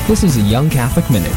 This is a Young Catholic Minute.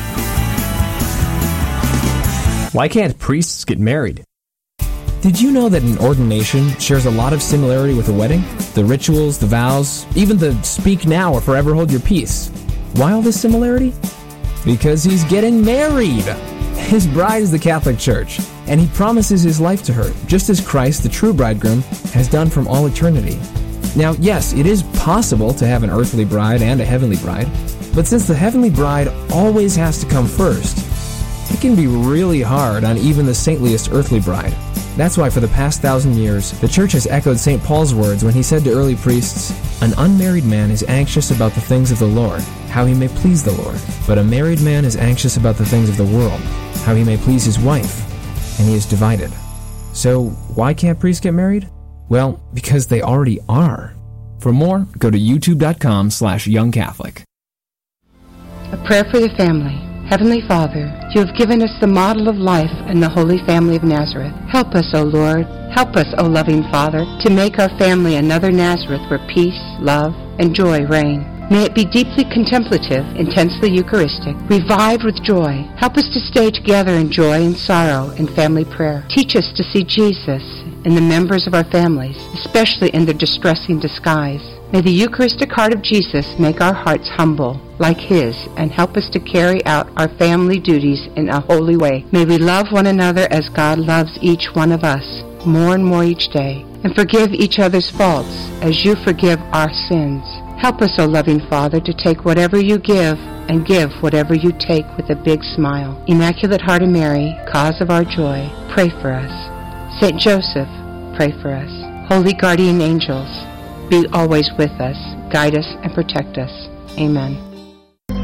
Why can't priests get married? Did you know that an ordination shares a lot of similarity with a wedding? The rituals, the vows, even the speak now or forever hold your peace. Why all this similarity? Because he's getting married! His bride is the Catholic Church, and he promises his life to her, just as Christ, the true bridegroom, has done from all eternity. Now, yes, it is possible to have an earthly bride and a heavenly bride, but since the heavenly bride always has to come first, it can be really hard on even the saintliest earthly bride. That's why for the past 1,000 years, the Church has echoed St. Paul's words when he said to early priests, "An unmarried man is anxious about the things of the Lord, how he may please the Lord. But a married man is anxious about the things of the world, how he may please his wife, and he is divided." So, why can't priests get married? Well, because they already are. For more, go to youtube.com/youngcatholic. A prayer for the family. Heavenly Father, you have given us the model of life in the Holy Family of Nazareth. Help us, O Lord. Help us, O loving Father, to make our family another Nazareth where peace, love, and joy reign. May it be deeply contemplative, intensely Eucharistic, revived with joy. Help us to stay together in joy and sorrow in family prayer. Teach us to see Jesus in the members of our families, especially in their distressing disguise. May the Eucharistic heart of Jesus make our hearts humble like His and help us to carry out our family duties in a holy way. May we love one another as God loves each one of us more and more each day, and forgive each other's faults as you forgive our sins. Help us, O loving Father, to take whatever you give and give whatever you take with a big smile. Immaculate Heart of Mary, cause of our joy, pray for us. Saint Joseph, pray for us. Holy guardian angels, be always with us, guide us, and protect us. Amen.